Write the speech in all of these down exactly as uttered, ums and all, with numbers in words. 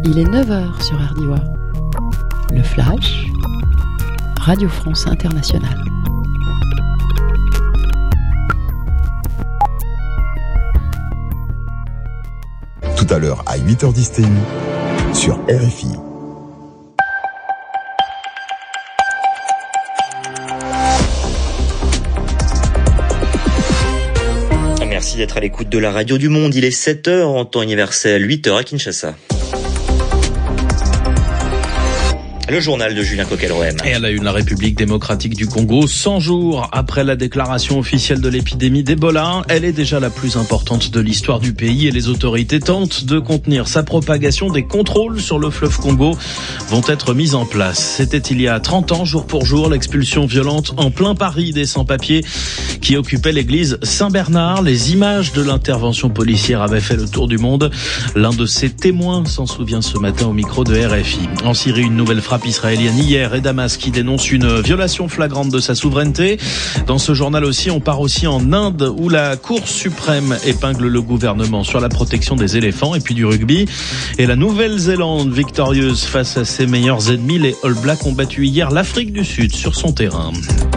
Il est neuf heures sur R D W A. Le Flash, Radio France Internationale. Tout à l'heure à huit heures dix T U sur R F I. Merci d'être à l'écoute de la radio du monde. Il est sept heures en temps universel, huit heures à Kinshasa. Le journal de Julien Coquel-Rohem. Et à la une, la République démocratique du Congo, cent jours après la déclaration officielle de l'épidémie d'Ebola, elle est déjà la plus importante de l'histoire du pays et les autorités tentent de contenir sa propagation. Des contrôles sur le fleuve Congo vont être mis en place. C'était il y a trente ans, jour pour jour, l'expulsion violente en plein Paris des sans-papiers qui occupaient l'église Saint-Bernard. Les images de l'intervention policière avaient fait le tour du monde. L'un de ses témoins s'en souvient ce matin au micro de R F I. En Syrie, une nouvelle frappe israélienne hier et Damas qui dénonce une violation flagrante de sa souveraineté. Dans ce journal aussi, on part aussi en Inde où la Cour suprême épingle le gouvernement sur la protection des éléphants et puis du rugby. Et la Nouvelle-Zélande victorieuse face à ses meilleurs ennemis, les All Blacks ont battu hier l'Afrique du Sud sur son terrain.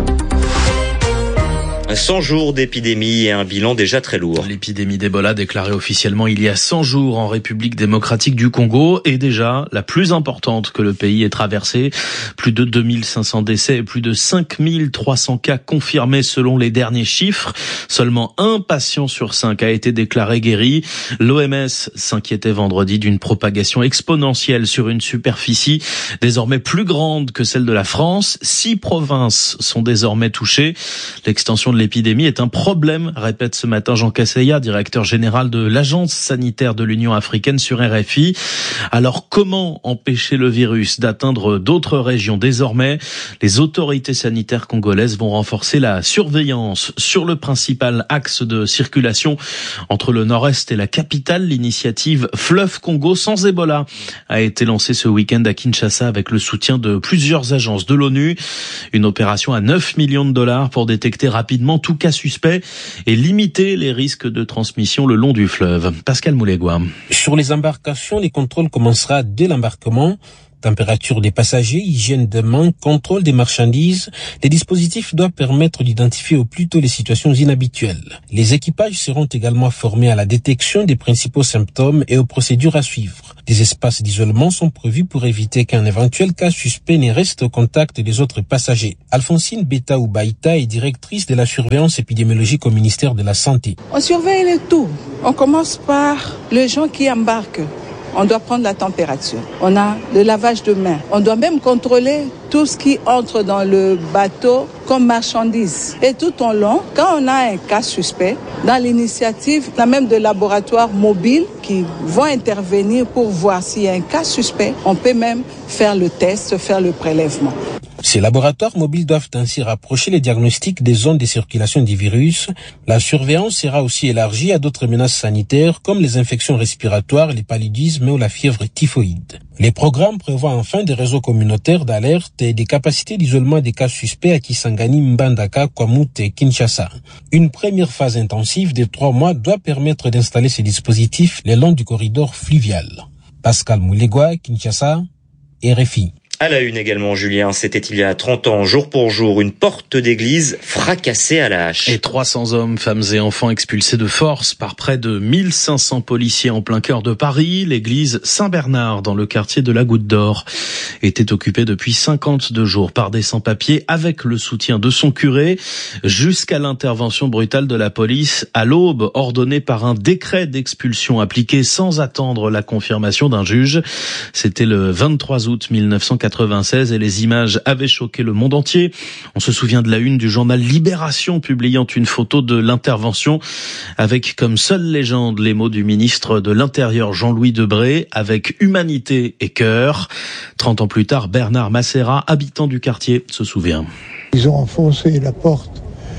cent jours d'épidémie et un bilan déjà très lourd. L'épidémie d'Ebola déclarée officiellement il y a cent jours en République démocratique du Congo est déjà la plus importante que le pays ait traversée. Plus de deux mille cinq cents décès et plus de cinq mille trois cents cas confirmés selon les derniers chiffres. Seulement un patient sur cinq a été déclaré guéri. L'O M S s'inquiétait vendredi d'une propagation exponentielle sur une superficie désormais plus grande que celle de la France. Six provinces sont désormais touchées. L'extension de l'épidémie est un problème, répète ce matin Jean Casseya, directeur général de l'Agence sanitaire de l'Union africaine sur R F I. Alors comment empêcher le virus d'atteindre d'autres régions ? Désormais, les autorités sanitaires congolaises vont renforcer la surveillance sur le principal axe de circulation entre le nord-est et la capitale. L'initiative Fleuve Congo sans Ebola a été lancée ce week-end à Kinshasa avec le soutien de plusieurs agences de l'ONU. Une opération à neuf millions de dollars pour détecter rapidement tout cas suspect et limiter les risques de transmission le long du fleuve. Pascal Moulegua. Sur les embarcations, les contrôles commencera dès l'embarquement. Température des passagers, hygiène des mains, contrôle des marchandises. Les dispositifs doivent permettre d'identifier au plus tôt les situations inhabituelles. Les équipages seront également formés à la détection des principaux symptômes et aux procédures à suivre. Des espaces d'isolement sont prévus pour éviter qu'un éventuel cas suspect ne reste au contact des autres passagers. Alphonsine Beta-Oubaïta est directrice de la surveillance épidémiologique au ministère de la Santé. On surveille le tout. On commence par les gens qui embarquent. On doit prendre la température. On a le lavage de mains. On doit même contrôler tout ce qui entre dans le bateau comme marchandise. Et tout au long, quand on a un cas suspect, dans l'initiative, on a même des laboratoires mobiles qui vont intervenir pour voir s'il y a un cas suspect. On peut même faire le test, faire le prélèvement. Ces laboratoires mobiles doivent ainsi rapprocher les diagnostics des zones de circulation du virus. La surveillance sera aussi élargie à d'autres menaces sanitaires comme les infections respiratoires, les paludismes ou la fièvre typhoïde. Les programmes prévoient enfin des réseaux communautaires d'alerte et des capacités d'isolement des cas suspects à Kisangani, Mbandaka, Kwamut et Kinshasa. Une première phase intensive de trois mois doit permettre d'installer ces dispositifs le long du corridor fluvial. Pascal Moulegua, Kinshasa, R F I. À la une également, Julien, c'était il y a trente ans, jour pour jour, une porte d'église fracassée à la hache. Et trois cents hommes, femmes et enfants expulsés de force par près de mille cinq cents policiers en plein cœur de Paris. L'église Saint-Bernard, dans le quartier de la Goutte d'Or, était occupée depuis cinquante-deux jours par des sans-papiers avec le soutien de son curé, jusqu'à l'intervention brutale de la police à l'aube, ordonnée par un décret d'expulsion appliqué sans attendre la confirmation d'un juge. C'était le vingt-trois août mille neuf cent quatre-vingt-seize et les images avaient choqué le monde entier. On se souvient de la une du journal Libération publiant une photo de l'intervention avec comme seule légende les mots du ministre de l'Intérieur Jean-Louis Debré avec humanité et cœur. Trente ans plus tard, Bernard Massera, habitant du quartier, se souvient. Ils ont enfoncé la porte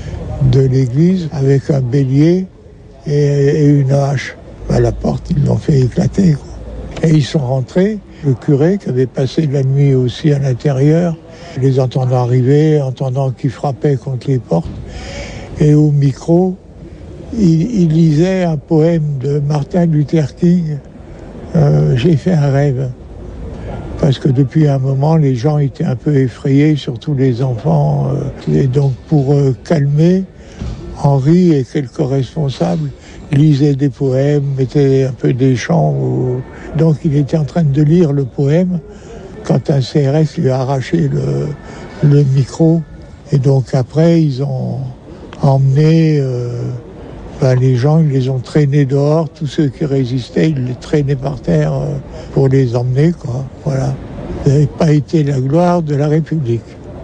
de l'église avec un bélier et une hache. À la porte, ils l'ont fait éclater, quoi. Et ils sont rentrés. Le curé qui avait passé la nuit aussi à l'intérieur, les entendant arriver, entendant qu'ils frappaient contre les portes. Et au micro, il, il lisait un poème de Martin Luther King, euh, j'ai fait un rêve. Parce que depuis un moment, les gens étaient un peu effrayés, surtout les enfants. Euh, et donc pour euh, calmer, Henri et quelques responsables lisaient des poèmes, mettaient un peu des chants. Ou... Donc il était en train de lire le poème quand un C R S lui a arraché le, le micro. Et donc après, ils ont emmené euh, ben, les gens, ils les ont traînés dehors. Tous ceux qui résistaient, ils les traînaient par terre euh, pour les emmener, quoi. Voilà. Ça n'avait pas été la gloire de la République.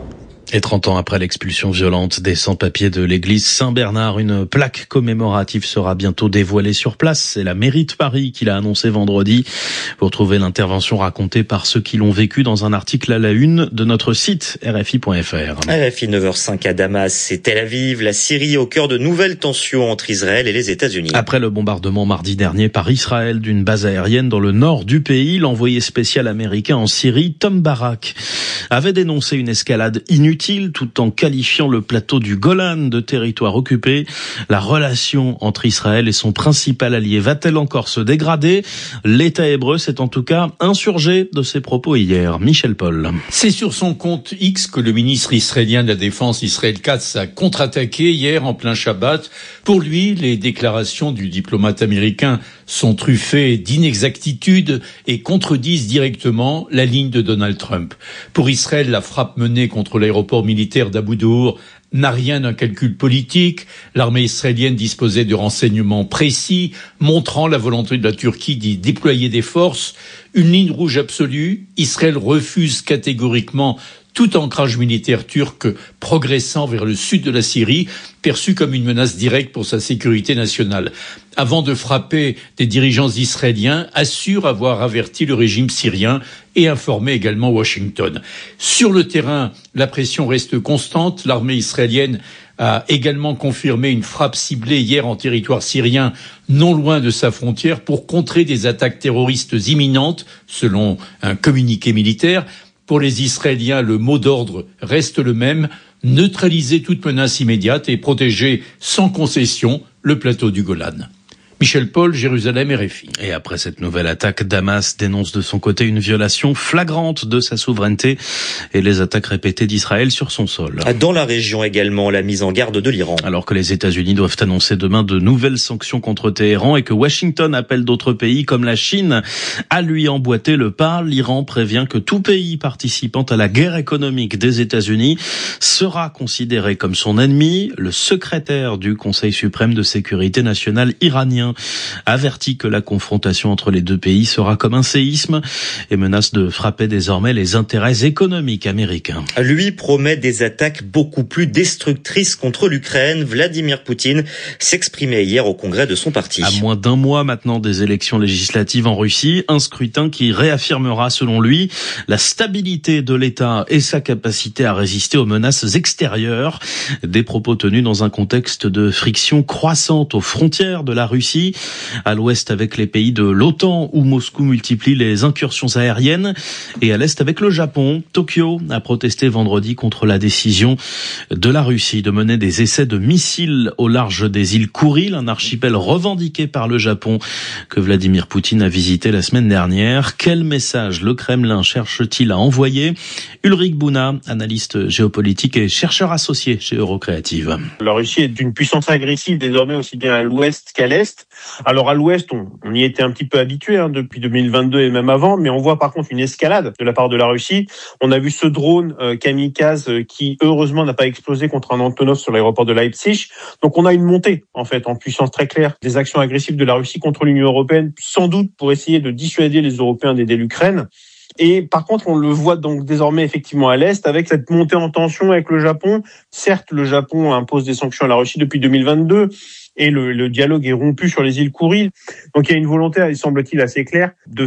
Et trente ans après l'expulsion violente des sans-papiers de l'église Saint-Bernard, une plaque commémorative sera bientôt dévoilée sur place. C'est la mairie de Paris qui l'a annoncé vendredi. Vous retrouvez l'intervention racontée par ceux qui l'ont vécu dans un article à la une de notre site R F I point F R. R F I neuf heures cinq à Damas et Tel Aviv, la Syrie au cœur de nouvelles tensions entre Israël et les États-Unis. Après le bombardement mardi dernier par Israël d'une base aérienne dans le nord du pays, l'envoyé spécial américain en Syrie, Tom Barak, avait dénoncé une escalade inutile tout en qualifiant le plateau du Golan de territoire occupé. La relation entre Israël et son principal allié va-t-elle encore se dégrader ? L'État hébreu s'est en tout cas insurgé de ses propos hier. Michel Paul. C'est sur son compte X que le ministre israélien de la Défense, Israël Katz, a contre-attaqué hier en plein Shabbat. Pour lui, les déclarations du diplomate américain sont truffées d'inexactitudes et contredisent directement la ligne de Donald Trump. Pour Israël, la frappe menée contre l'aéroport militaire d'Abu Dour n'a rien d'un calcul politique. L'armée israélienne disposait de renseignements précis, montrant la volonté de la Turquie d'y déployer des forces. Une ligne rouge absolue. Israël refuse catégoriquement tout ancrage militaire turc progressant vers le sud de la Syrie, perçu comme une menace directe pour sa sécurité nationale. Avant de frapper, des dirigeants israéliens assurent avoir averti le régime syrien et informé également Washington. Sur le terrain, la pression reste constante. L'armée israélienne a également confirmé une frappe ciblée hier en territoire syrien, non loin de sa frontière, pour contrer des attaques terroristes imminentes, selon un communiqué militaire. Pour les Israéliens, le mot d'ordre reste le même, neutraliser toute menace immédiate et protéger sans concession le plateau du Golan. Michel Paul, Jérusalem, R F I. Et après cette nouvelle attaque, Damas dénonce de son côté une violation flagrante de sa souveraineté et les attaques répétées d'Israël sur son sol. Dans la région également, la mise en garde de l'Iran. Alors que les États-Unis doivent annoncer demain de nouvelles sanctions contre Téhéran et que Washington appelle d'autres pays comme la Chine à lui emboîter le pas, l'Iran prévient que tout pays participant à la guerre économique des États-Unis sera considéré comme son ennemi. Le secrétaire du Conseil suprême de sécurité nationale iranien avertit que la confrontation entre les deux pays sera comme un séisme et menace de frapper désormais les intérêts économiques américains. Lui promet des attaques beaucoup plus destructrices contre l'Ukraine. Vladimir Poutine s'exprimait hier au congrès de son parti. À moins d'un mois maintenant des élections législatives en Russie, un scrutin qui réaffirmera selon lui la stabilité de l'État et sa capacité à résister aux menaces extérieures. Des propos tenus dans un contexte de friction croissante aux frontières de la Russie, à l'ouest avec les pays de l'OTAN où Moscou multiplie les incursions aériennes et à l'est avec le Japon. Tokyo a protesté vendredi contre la décision de la Russie de mener des essais de missiles au large des îles Kouril, un archipel revendiqué par le Japon que Vladimir Poutine a visité la semaine dernière. Quel message le Kremlin cherche-t-il à envoyer ? Ulrich Bouna, analyste géopolitique et chercheur associé chez Eurocréative. La Russie est une puissance agressive désormais aussi bien à l'ouest qu'à l'est. Alors à l'ouest, on, on y était un petit peu habitué hein, depuis deux mille vingt-deux et même avant, mais on voit par contre une escalade de la part de la Russie. On a vu ce drone euh, kamikaze euh, qui heureusement n'a pas explosé contre un Antonov sur l'aéroport de Leipzig. Donc on a une montée en fait en puissance très claire des actions agressives de la Russie contre l'Union européenne, sans doute pour essayer de dissuader les Européens d'aider l'Ukraine. Et par contre, on le voit donc désormais effectivement à l'Est avec cette montée en tension avec le Japon. Certes, le Japon impose des sanctions à la Russie depuis deux mille vingt-deux et le, le dialogue est rompu sur les îles Kouril. Donc il y a une volonté, il semble-t-il assez claire, de faire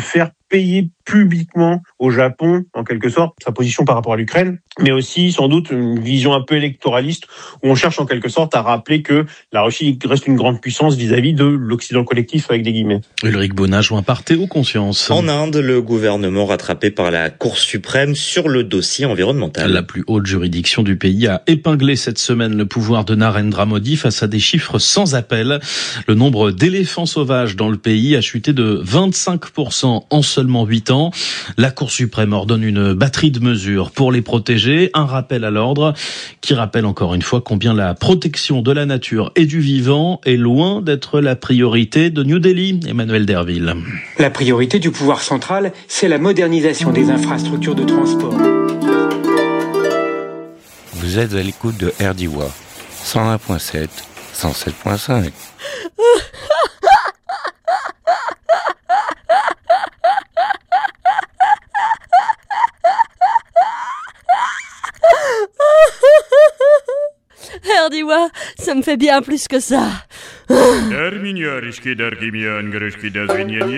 payer publiquement au Japon, en quelque sorte, sa position par rapport à l'Ukraine, mais aussi sans doute une vision un peu électoraliste où on cherche en quelque sorte à rappeler que la Russie reste une grande puissance vis-à-vis de l'Occident collectif avec des guillemets. Ulrich Bonnat, joint par Théo Conscience. En Inde, le gouvernement rattrapé par la Cour suprême sur le dossier environnemental. La plus haute juridiction du pays a épinglé cette semaine le pouvoir de Narendra Modi face à des chiffres sans appel. Le nombre d'éléphants sauvages dans le pays a chuté de vingt-cinq pour cent en seulement huit ans. La Cour suprême ordonne une batterie de mesures pour les protéger. Un rappel à l'ordre qui rappelle encore une fois combien la protection de la nature et du vivant est loin d'être la priorité de New Delhi. Emmanuel Derville. La priorité du pouvoir central, c'est la modernisation des infrastructures de transport. Vous êtes à l'écoute de R D I W A, cent un virgule sept, cent sept virgule cinq. R D I W A, ça me fait bien plus que ça.